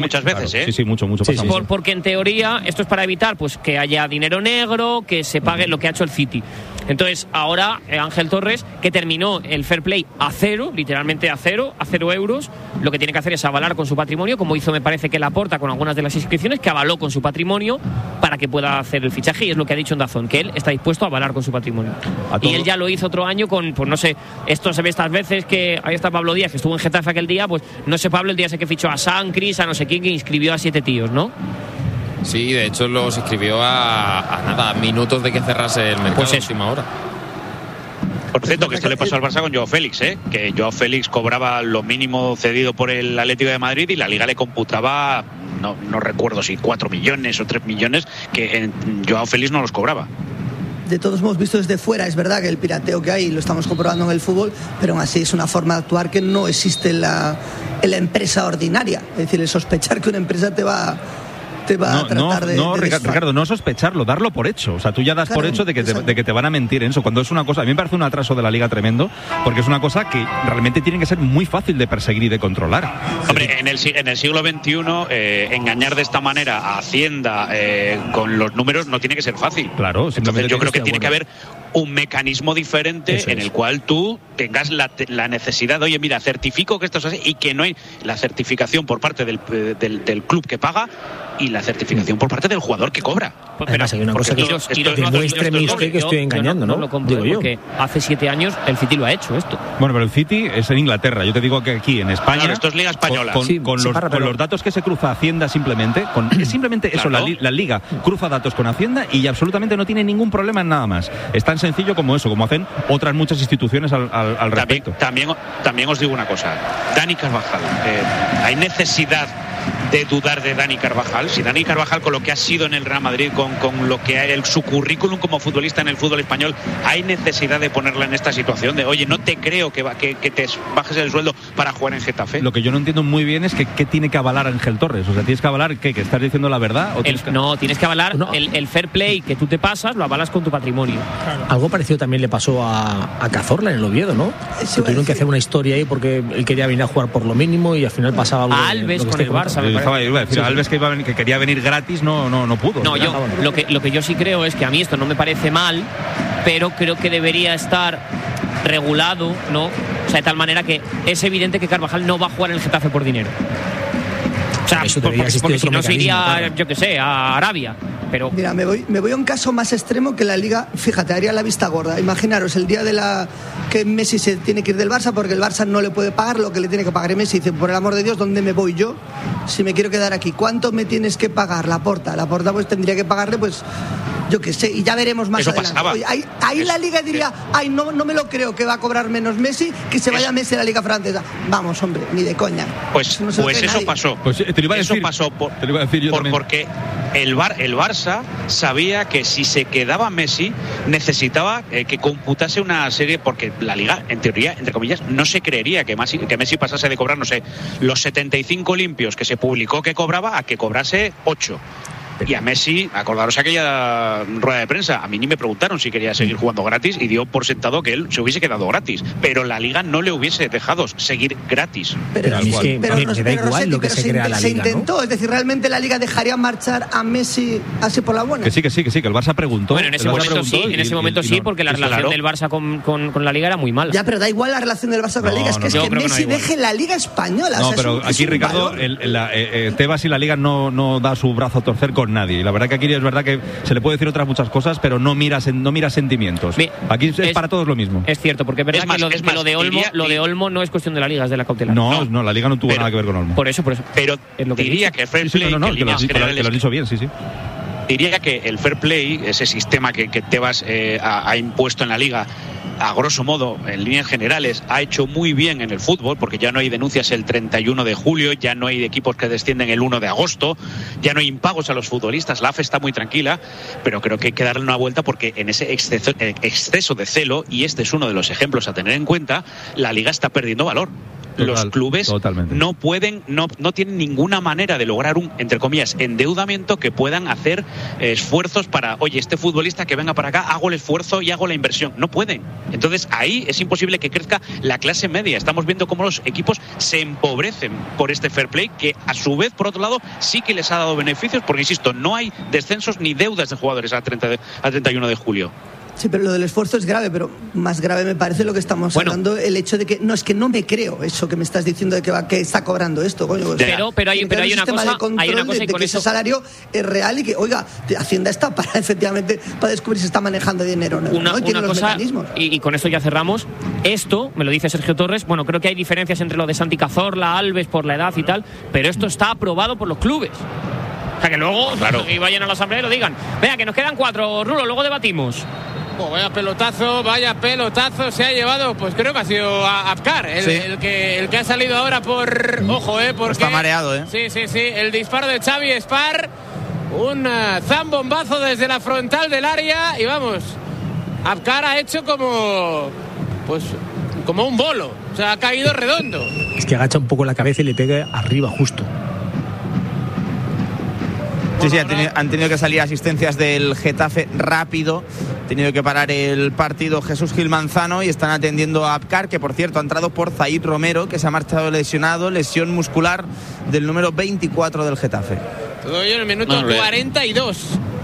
muchas veces, claro. Sí, mucho pasa mucho. Porque en teoría esto es para evitar pues que haya dinero negro, que se pague lo que ha hecho el City. Entonces ahora Ángel Torres, que terminó el fair play a cero, literalmente a cero euros, lo que tiene que hacer es avalar con su patrimonio, como hizo me parece que Laporta con algunas de las inscripciones, que avaló con su patrimonio para que pueda hacer el fichaje, y es lo que ha dicho en DAZN, que él está dispuesto a avalar con su patrimonio. Y él ya lo hizo otro año con, pues no sé, esto se ve estas veces que ahí está Pablo Díaz, que estuvo en Getafe aquel día, pues no sé, Pablo, el día ese que fichó a San Cris, a no sé quién, que inscribió a 7 tíos, ¿no? Sí, de hecho los inscribió a minutos de que cerrase el mercado, pues última hora. Por cierto, que esto le pasó al Barça con Joao Félix, que Joao Félix cobraba lo mínimo cedido por el Atlético de Madrid y la Liga le computaba, no recuerdo si 4 millones o 3 millones, que Joao Félix no los cobraba. De todos hemos visto desde fuera, es verdad que el pirateo que hay lo estamos comprobando en el fútbol, pero aún así es una forma de actuar que no existe en la empresa ordinaria. Es decir, el sospechar que una empresa te va a tratar de Ricardo, no sospecharlo, darlo por hecho. O sea, tú ya das por hecho de que te van a mentir en eso. Cuando es una cosa, a mí me parece un atraso de la Liga tremendo, porque es una cosa que realmente tiene que ser muy fácil de perseguir y de controlar. Hombre, en el siglo XXI, engañar de esta manera a Hacienda con los números no tiene que ser fácil. Claro, entonces yo creo que tiene que haber un mecanismo diferente en el cual tú tengas la necesidad de, oye, mira, certifico que esto es así, y que no hay la certificación por parte del club que paga y la certificación por parte del jugador que cobra. Pero hay una cosa que demuestre que estoy engañando, ¿no? Digo yo. Porque hace 7 años el City lo ha hecho esto. Bueno, pero el City es en Inglaterra. Yo te digo que aquí en España, claro, esto es Liga Española. Con los datos que se cruza Hacienda simplemente eso, la Liga cruza datos con Hacienda y absolutamente no tiene ningún problema en nada más. Es tan sencillo como eso, como hacen otras muchas instituciones al respecto. También os digo una cosa. Dani Carvajal, hay necesidad de dudar de Dani Carvajal. Si Dani Carvajal, con lo que ha sido en el Real Madrid, con lo que su currículum como futbolista en el fútbol español, hay necesidad de ponerla en esta situación de, oye, no te creo que te bajes el sueldo para jugar en Getafe. Lo que yo no entiendo muy bien es que qué tiene que avalar Ángel Torres. O sea, ¿tienes que avalar qué? ¿Que estás diciendo la verdad? ¿O tienes que avalar el fair play que tú te pasas, lo avalas con tu patrimonio. Claro. Algo parecido también le pasó a Cazorla en el Oviedo, ¿no? Que tuvieron que hacer una historia ahí porque él quería venir a jugar por lo mínimo y al final pasaba algo. A Alves con el Barça, me parece. Iba a decir, Alves que quería venir gratis no pudo. No, yo lo que yo sí creo es que a mí esto no me parece mal, pero creo que debería estar regulado, ¿no? O sea, de tal manera que es evidente que Carvajal no va a jugar en el Getafe por dinero. O sea, porque si no se iría, yo qué sé, a Arabia. Pero... Mira, me voy a un caso más extremo que la Liga, fíjate, haría la vista gorda. Imaginaros el día que Messi se tiene que ir del Barça porque el Barça no le puede pagar lo que le tiene que pagar Messi. Dice, por el amor de Dios, ¿dónde me voy yo si me quiero quedar aquí? ¿Cuánto me tienes que pagar? Laporta pues tendría que pagarle, pues yo qué sé, y ya veremos más adelante. Oye, ahí la Liga diría, no me lo creo que va a cobrar menos Messi, que se vaya Messi a la Liga francesa. Vamos, hombre, ni de coña. Pues eso pasó. Porque el Barça sabía que si se quedaba Messi necesitaba que computase una serie, porque la Liga, en teoría, entre comillas, no se creería que Messi pasase de cobrar, no sé, los 75 limpios que se publicó que cobraba a que cobrase 8. Y a Messi, acordaros aquella rueda de prensa, a mí ni me preguntaron si quería seguir jugando gratis y dio por sentado que él se hubiese quedado gratis, pero la Liga no le hubiese dejado seguir gratis. Pero a mí me da igual lo que se crea la Liga, se intentó, ¿no? Es decir, ¿realmente la Liga dejaría marchar a Messi así por la buena? Que sí, que el Barça preguntó. Bueno, en ese momento sí, porque la relación del Barça con la Liga era muy mala. Ya, pero da igual la relación del Barça con la Liga, es que Messi deje la Liga española. No, pero aquí, Ricardo, Tebas y la Liga no da su brazo a torcer con nadie. Y la verdad que aquí es verdad que se le puede decir otras muchas cosas, pero no mira sentimientos. Aquí es para todos lo mismo. Es cierto, porque es verdad que lo de Olmo no es cuestión de la Liga, es de la cautelar. No, la Liga no tuvo nada que ver con Olmo. Por eso. Pero es lo que diría que el fair play, que lo has dicho bien, sí. Diría que el fair play, ese sistema que Tebas ha impuesto en la Liga, a grosso modo, en líneas generales, ha hecho muy bien en el fútbol, porque ya no hay denuncias el 31 de julio, ya no hay equipos que descienden el 1 de agosto, ya no hay impagos a los futbolistas, la AFE está muy tranquila, pero creo que hay que darle una vuelta porque en ese exceso de celo, y este es uno de los ejemplos a tener en cuenta, la Liga está perdiendo valor. los clubes no pueden, no tienen ninguna manera de lograr un, entre comillas, endeudamiento que puedan hacer esfuerzos para, oye, este futbolista que venga para acá, hago el esfuerzo y hago la inversión. No pueden. Entonces ahí es imposible que crezca la clase media. Estamos viendo cómo los equipos se empobrecen por este fair play, que a su vez, por otro lado, sí que les ha dado beneficios, porque insisto, no hay descensos ni deudas de jugadores a 31 de julio. Sí, pero lo del esfuerzo es grave, pero más grave me parece lo que estamos hablando, el hecho de que es que no me creo eso que me estás diciendo de que está cobrando esto, coño. O sea, pero hay una cosa, de que ese salario es real y que, oiga, Hacienda está para efectivamente para descubrir si está manejando dinero, ¿no? Tiene los mecanismos. Y con esto ya cerramos. Esto, me lo dice Sergio Torres, bueno, creo que hay diferencias entre lo de Santi Cazorla, Alves por la edad y tal, pero esto está aprobado por los clubes. O sea, que luego y vayan a la asamblea y lo digan. Venga, que nos quedan 4, Rulo, luego debatimos. Vaya pelotazo se ha llevado, pues creo que ha sido a Apcar, el que ha salido ahora por... Ojo, porque... Está mareado, Sí, el disparo de Xavi Espar, un zambombazo desde la frontal del área y vamos, Apcar ha hecho como un bolo, o sea, ha caído redondo. Es que agacha un poco la cabeza y le pega arriba justo. Sí, han tenido que salir asistencias del Getafe rápido, han tenido que parar el partido Jesús Gil Manzano y están atendiendo a Apcar, que por cierto ha entrado por Zaid Romero, que se ha marchado lesionado, lesión muscular del número 24 del Getafe. Todo ello en el minuto 42.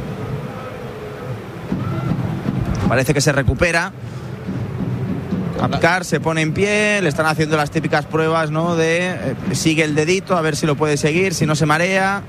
Parece que se recupera. Apcar se pone en pie, le están haciendo las típicas pruebas, ¿no? De sigue el dedito, a ver si lo puede seguir, si no se marea.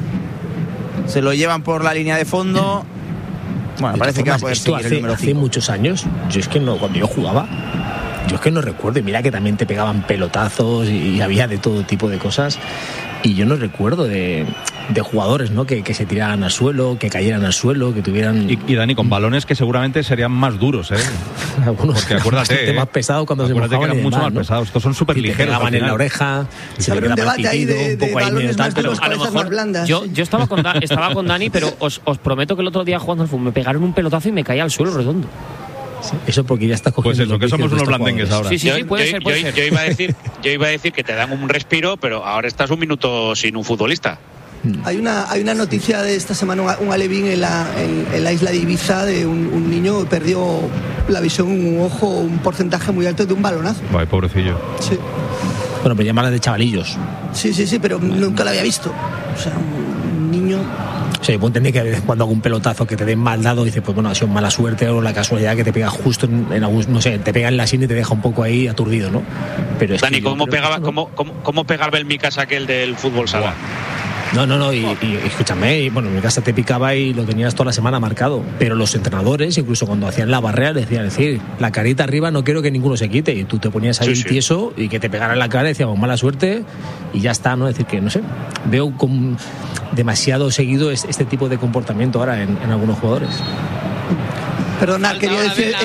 Se lo llevan por la línea de fondo. Bueno, parece que va a poder seguir el número 5. Hace muchos años, yo es que cuando yo jugaba, yo es que no recuerdo. Y mira que también te pegaban pelotazos y había de todo tipo de cosas. Y yo no recuerdo de jugadores, ¿no? Que se tiraran al suelo, que cayeran al suelo, que tuvieran... Y Dani, con balones que seguramente serían más duros, ¿eh? Algunos, porque acuérdate, más pesados cuando se mojaban, que eran mucho más pesados. Estos son súper ligeros. Te pegaban en la oreja, se le quedaba el pitido, un poco ahí medio tal, pero a lo mejor yo estaba con Dani, pero os prometo que el otro día jugando al fútbol me pegaron un pelotazo y me caía al suelo redondo. Sí, eso porque ya estás cogiendo. Pues eso, que somos unos blandengues ahora. Sí, puede ser. Yo iba a decir que te dan un respiro, pero ahora estás un minuto sin un futbolista. Hay una noticia de esta semana, un alevín en la isla de Ibiza, de un niño que perdió la visión, un ojo, un porcentaje muy alto de un balonazo. Ay, pobrecillo. Sí. Bueno, pues llamarla de chavalillos. Sí, pero nunca la había visto. O sea, un niño... Sí, puedo entender que a veces cuando algún pelotazo que te den mal dado, dices, pues bueno, ha sido mala suerte o la casualidad que te pega justo en algún, no sé, te pega en la sien y te deja un poco ahí aturdido, ¿no? Pero es Dani, ¿cómo pegaba el Micas aquel del fútbol sala? No, y escúchame, bueno, en mi casa te picaba y lo tenías toda la semana marcado, pero los entrenadores, incluso cuando hacían la barrera, decían, la carita arriba no quiero que ninguno se quite, y tú te ponías ahí tieso y que te pegara en la cara y decíamos, mala suerte, y ya está, ¿no? Es decir, que no sé, veo con demasiado seguido este tipo de comportamiento ahora en algunos jugadores. Perdona, quería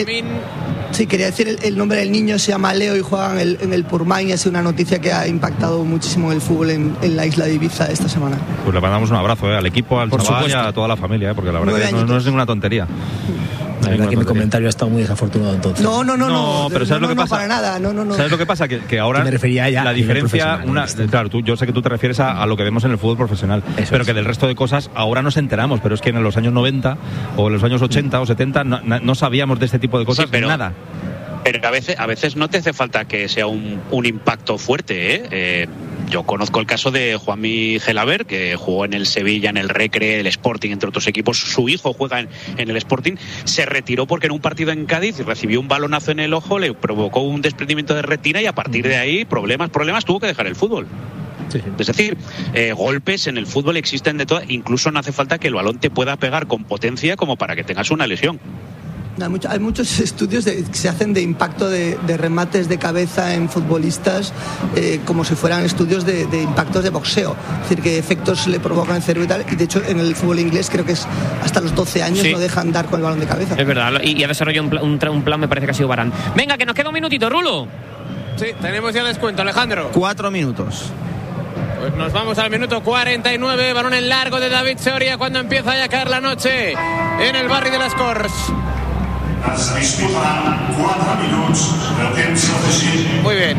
decir el nombre del niño, se llama Leo y juega en el Purmain, y ha sido una noticia que ha impactado muchísimo el fútbol en la isla de Ibiza esta semana. Pues le mandamos un abrazo al equipo, al chaval y a toda la familia, porque la verdad que no es ninguna tontería. La verdad que mi comentario ha estado muy desafortunado entonces. No, pero ¿sabes lo que pasa? Para nada, no. ¿Sabes lo que pasa? Que ahora me refería ya la diferencia, claro, yo sé que tú te refieres a lo que vemos en el fútbol profesional, pero que del resto de cosas ahora nos enteramos, pero es que en los años 90 o en los años 80 o 70 no sabíamos de este tipo de cosas, nada. Pero a veces no te hace falta que sea un impacto fuerte, ¿eh? Yo conozco el caso de Juanmi Gelabert, que jugó en el Sevilla, en el Recre, el Sporting, entre otros equipos. Su hijo juega en el Sporting. Se retiró porque en un partido en Cádiz recibió un balonazo en el ojo, le provocó un desprendimiento de retina y a partir de ahí, problemas, tuvo que dejar el fútbol. Sí. Es decir, golpes en el fútbol existen de todo. Incluso no hace falta que el balón te pueda pegar con potencia como para que tengas una lesión. Hay muchos estudios que se hacen de impacto de remates de cabeza en futbolistas, como si fueran estudios de impactos de boxeo, es decir, que efectos le provocan el cerebro y tal, y de hecho en el fútbol inglés creo que es hasta los 12 años no dejan dar con el balón de cabeza. Es verdad, y ha desarrollado un plan, me parece que ha sido Varane. Venga, que nos queda un minutito, Rulo. Sí, tenemos ya descuento, Alejandro. 4 minutos. Pues nos vamos al minuto 49, balón en largo de David Soria cuando empieza ya a caer la noche en el barri de les Corts. Muy bien.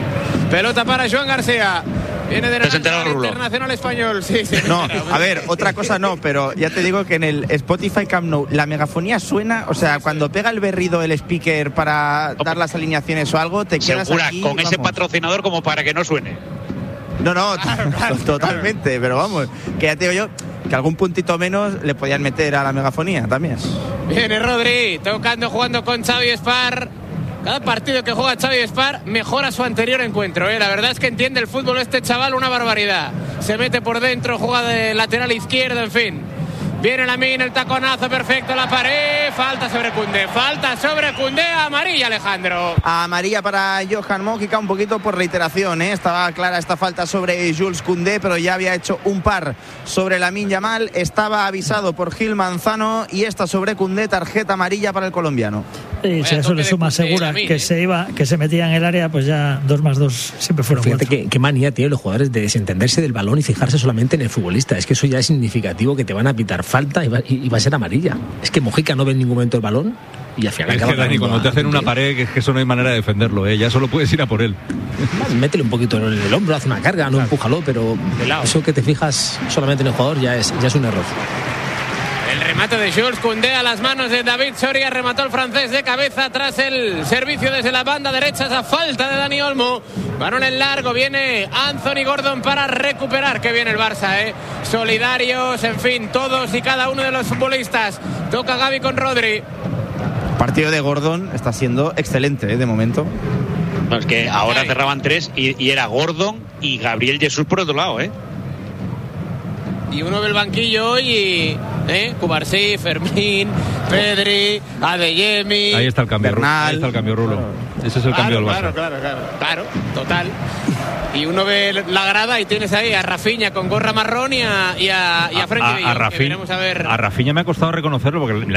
Pelota para Joan García. Viene de Nacional Internacional Español. Sí. No, a ver, otra cosa no, pero ya te digo que en el Spotify Camp Nou la megafonía suena, o sea, cuando pega el berrido el speaker para dar las alineaciones o algo, te quedas segura, aquí, con ese patrocinador como para que no suene. No, claro. Totalmente, pero vamos, que ya te digo yo que algún puntito menos le podían meter a la megafonía también. Viene Rodri, jugando con Xavi Espar. Cada partido que juega Xavi Espar mejora su anterior encuentro, La verdad es que entiende el fútbol este chaval, una barbaridad. Se mete por dentro, juega de lateral izquierdo, en fin. Viene Lamine, el taconazo perfecto, la pared. Falta sobre Koundé, amarilla, Alejandro. Amarilla para Johan Mojica, un poquito por reiteración, Estaba clara esta falta sobre Jules Koundé, pero ya había hecho un par sobre Lamine Yamal. Estaba avisado por Gil Manzano y esta sobre Koundé, tarjeta amarilla para el colombiano. Y si a eso le suma Segura que se metía en el área, pues ya 2+2 siempre fueron. Fíjate qué manía tienen los jugadores de desentenderse del balón y fijarse solamente en el futbolista. Es que eso ya es significativo, que te van a pitar falta y va a ser amarilla. Es que Mojica no ve en ningún momento el balón y al final acaba. Dani, cuando te hacen una pared, que es que eso no hay manera de defenderlo, ya solo puedes ir a por él. Métele un poquito en el hombro, hace una carga, no empújalo, pero eso que te fijas solamente en el jugador ya es un error. El remate de Jules Koundé a las manos de David Soria, remató el francés de cabeza tras el servicio desde la banda derecha, esa falta de Dani Olmo. Balón en largo, viene Anthony Gordon para recuperar, que viene el Barça, solidarios, en fin, todos y cada uno de los futbolistas. Toca Gavi con Rodri. El partido de Gordon está siendo excelente, de momento. No, es que ahora cerraban 3 y era Gordon y Gabriel Jesús por otro lado, Y uno ve el banquillo hoy Cubarsí, Fermín, Pedri, Adeyemi. Ahí está el cambio, Rulo. Ese es el cambio del Barça. Claro, total. Y uno ve la grada y tienes ahí a Rafinha con gorra marrón y a Frenkie de Jong, que veremos a ver. A Rafinha me ha costado reconocerlo porque